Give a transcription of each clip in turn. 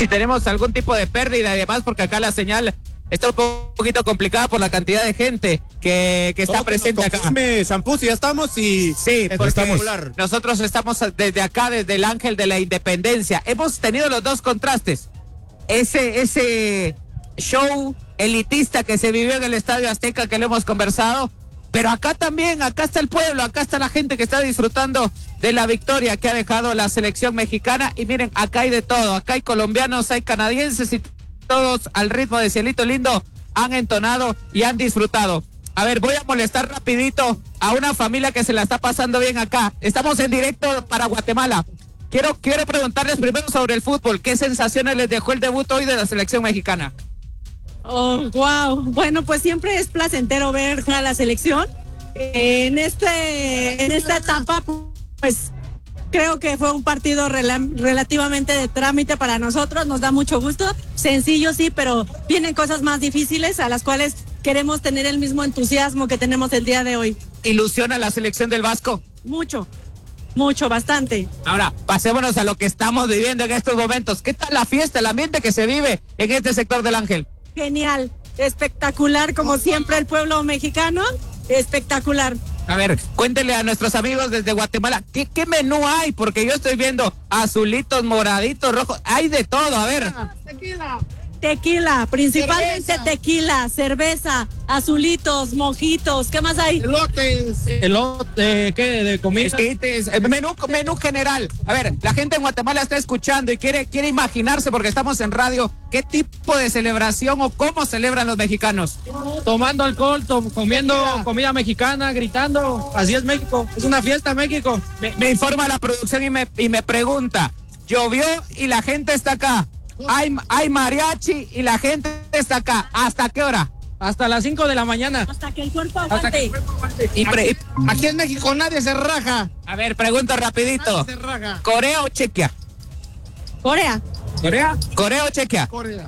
si tenemos algún tipo de pérdida y demás, porque acá la señal está un poquito complicada por la cantidad de gente que está presente acá. Shampoo, si ya estamos y... Sí, porque estamos. Nosotros estamos desde acá, desde el Ángel de la Independencia. Hemos tenido los dos contrastes. Ese show elitista que se vivió en el Estadio Azteca, que lo hemos conversado, pero acá también, acá está el pueblo, acá está la gente que está disfrutando de la victoria que ha dejado la selección mexicana. Y miren, acá hay de todo, acá hay colombianos, hay canadienses y todos al ritmo de Cielito Lindo han entonado y han disfrutado. A ver, voy a molestar rapidito a una familia que se la está pasando bien acá. Estamos en directo para Guatemala. Quiero preguntarles primero sobre el fútbol. ¿Qué sensaciones les dejó el debut hoy de la selección mexicana? Oh, wow. Bueno, pues siempre es placentero ver a la selección. En esta etapa, pues creo que fue un partido relativamente de trámite para nosotros. Nos da mucho gusto. Sencillo, sí, pero vienen cosas más difíciles a las cuales queremos tener el mismo entusiasmo que tenemos el día de hoy. ¿Ilusiona la selección del Vasco? Mucho, bastante. Ahora, pasémonos a lo que estamos viviendo en estos momentos. ¿Qué tal la fiesta, el ambiente que se vive en este sector del Ángel? Genial, espectacular, como siempre el pueblo mexicano, espectacular. A ver, cuéntele a nuestros amigos desde Guatemala, ¿qué menú hay? Porque yo estoy viendo azulitos, moraditos, rojos, hay de todo, a ver. Tequila, principalmente cerveza. Tequila, cerveza, azulitos, mojitos, ¿qué más hay? Elote, ¿qué? De comida. Menú general. A ver, la gente en Guatemala está escuchando y quiere imaginarse, porque estamos en radio, ¿qué tipo de celebración o cómo celebran los mexicanos? Tomando alcohol, comiendo comida mexicana, gritando. Así es México, es una fiesta México. Me informa la producción y me pregunta, llovió y la gente está acá. Hay mariachi y la gente está acá. ¿Hasta qué hora? Hasta las 5 de la mañana. Hasta que el cuerpo aguante. Aquí en México nadie se raja. A ver, pregunto rapidito. ¿Corea o Chequia? Corea. ¿Corea o Chequia? Corea.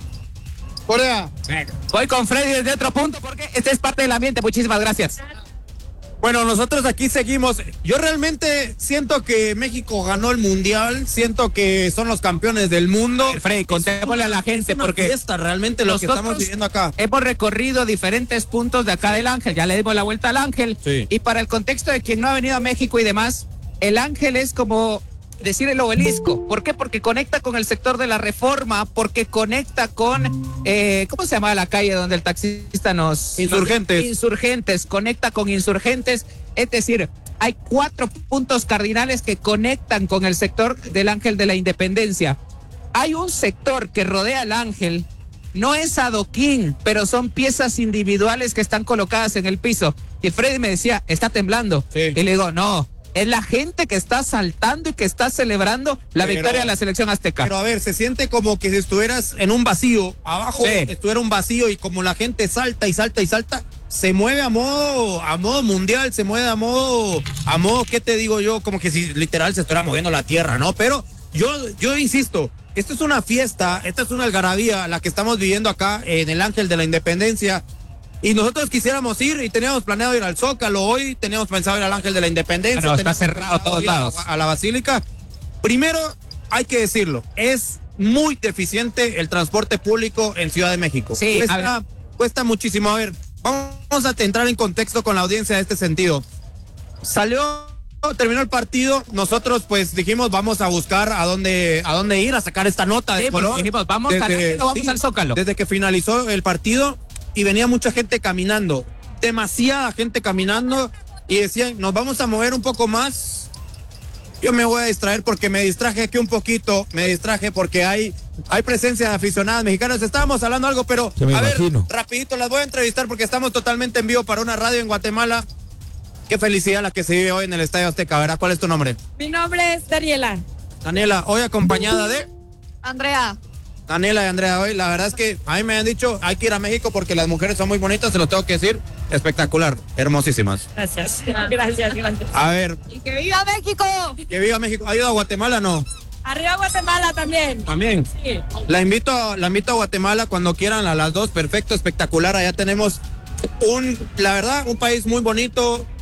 Bueno, voy con Freddy desde otro punto porque este es parte del ambiente. Muchísimas gracias. Bueno, nosotros aquí seguimos. Yo realmente siento que México ganó el mundial, siento que son los campeones del mundo. Freddy, contémosle a la gente, porque fiesta realmente lo que estamos viviendo acá. Hemos recorrido diferentes puntos de acá del Ángel, ya le dimos la vuelta al Ángel. Sí. Y para el contexto de quien no ha venido a México y demás, el Ángel es como decir el Obelisco. ¿Por qué? Porque conecta con el sector de la Reforma, porque conecta con, ¿cómo se llama la calle donde el taxista Insurgentes, conecta con Insurgentes. Es decir, hay 4 puntos cardinales que conectan con el sector del Ángel de la Independencia. Hay un sector que rodea al Ángel, no es adoquín, pero son piezas individuales que están colocadas en el piso. Y Freddy me decía, está temblando. Sí. Y le digo, no, es la gente que está saltando y que está celebrando la victoria de la selección azteca. Pero a ver, se siente como que si estuvieras en un vacío, abajo estuviera un vacío, y como la gente salta y salta y salta, se mueve a modo mundial, se mueve a modo, ¿qué te digo yo? Como que si literal se estuviera moviendo la tierra, ¿no? Pero yo insisto, esto es una fiesta, esta es una algarabía la que estamos viviendo acá en el Ángel de la Independencia. Y nosotros quisiéramos ir y teníamos planeado ir al Zócalo hoy, teníamos pensado ir al Ángel de la Independencia. Pero está cerrado a todos lados. A la Basílica. Primero, hay que decirlo, es muy deficiente el transporte público en Ciudad de México. Sí, cuesta muchísimo. A ver, vamos a entrar en contexto con la audiencia de este sentido. Terminó el partido, nosotros pues dijimos vamos a buscar a dónde ir a sacar esta nota de color. Dijimos, vamos al Zócalo. Desde que finalizó el partido y venía mucha gente caminando, demasiada gente caminando, y decían, nos vamos a mover un poco más. Yo me voy a distraer porque me distraje aquí un poquito, porque hay presencia de aficionadas mexicanas. Estábamos hablando algo, pero a ver, rapidito las voy a entrevistar porque estamos totalmente en vivo para una radio en Guatemala. Qué felicidad la que se vive hoy en el Estadio Azteca, ¿verdad? ¿Cuál es tu nombre? Mi nombre es Daniela. Daniela, hoy acompañada de... Andrea. Daniela y Andrea, hoy la verdad es que a mí me han dicho hay que ir a México porque las mujeres son muy bonitas, se lo tengo que decir, espectacular, hermosísimas. Gracias. A ver. ¡Y que viva México! Que viva México. ¿Ha ido a Guatemala no? Arriba Guatemala también. ¿También? Sí. La invito a Guatemala cuando quieran, a las 2, perfecto, espectacular. Allá tenemos la verdad, un país muy bonito,